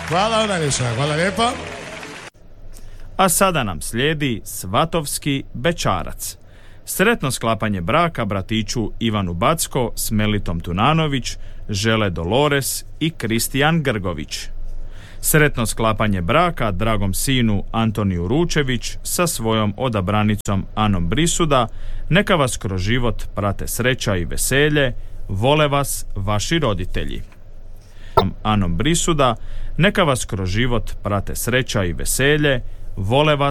Hvala Najviša, hvala lijepa. A sada nam slijedi svatovski bećarac. Sretno sklapanje braka bratiću Ivanu Backo s Melitom Tunanović, žele Dolores i Kristijan Grgović. Sretno sklapanje braka dragom sinu Antoniju Ručević sa svojom odabranicom Anom Brisuda, neka vas kroz život prate sreća i veselje, vole vas vaši roditelji. Anom Brisuda, neka vas kroz život prate sreća i veselje, vole vas